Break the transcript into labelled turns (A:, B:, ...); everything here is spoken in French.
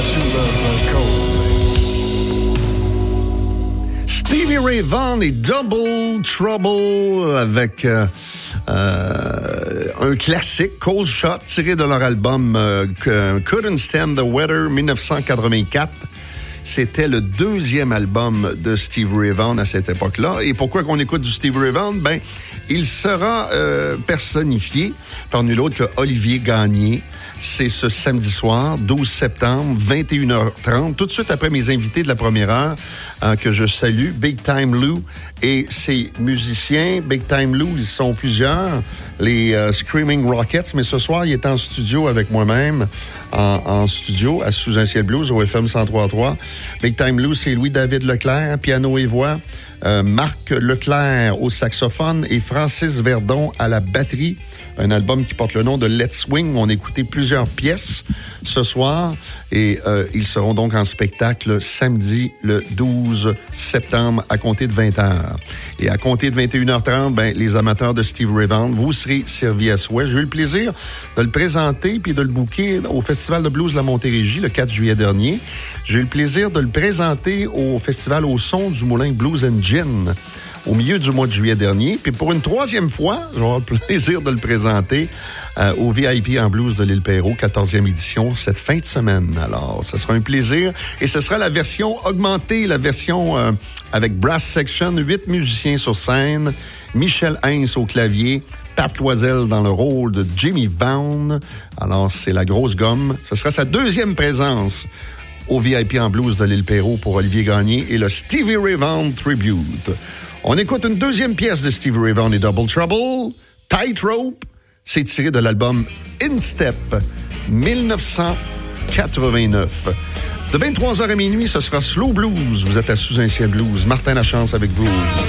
A: true love cold.
B: Stevie Ray Vaughan et Double Trouble avec un classique, Cold Shot, tiré de leur album Couldn't Stand the Weather, 1984. C'était le deuxième album de Stevie Ray Vaughan à cette époque-là. Et pourquoi qu'on écoute du Stevie Ray Vaughan? Ben, il sera personnifié par nul autre que Olivier Gagné. C'est ce samedi soir, 12 septembre, 21h30, tout de suite après mes invités de la première heure, que je salue, Big Time Lou et ses musiciens. Big Time Lou, ils sont plusieurs, les Screaming Rockets, mais ce soir, il est en studio avec moi-même, en studio, à Sous un ciel blues, au FM 103.3. Big Time Lou, c'est Louis-David Leclerc, piano et voix, Marc Leclerc au saxophone et Francis Verdon à la batterie. Un album qui porte le nom de Let's Swing. On a écouté plusieurs pièces ce soir et ils seront donc en spectacle samedi le 12 septembre à compter de 20h. Et à compter de 21h30, ben, les amateurs de Stevie Ray Vaughan, vous serez servis à souhait. J'ai eu le plaisir de le présenter puis de le booker au Festival de blues de la Montérégie le 4 juillet dernier. J'ai eu le plaisir de le présenter au Festival au son du Moulin Blues and Gin au milieu du mois de juillet dernier. Puis pour une troisième fois, j'aurai le plaisir de le présenter au VIP en blues de l'Île Perrot, 14e édition, cette fin de semaine. Alors, ce sera un plaisir. Et ce sera la version augmentée, la version avec Brass Section, 8 musiciens sur scène, Michel Heinz au clavier, Pat Loisel dans le rôle de Jimmy Vaughan. Alors, c'est la grosse gomme. Ce sera sa deuxième présence au VIP en blues de l'Île Perrot pour Olivier Gagné et le Stevie Ray Vaughan Tribute. On écoute une deuxième pièce de Stevie Ray Vaughan et Double Trouble, Tightrope. C'est tiré de l'album In Step, 1989. De 23h à minuit, ce sera Slow Blues. Vous êtes à Sous un ciel blues. Martin Lachance avec vous.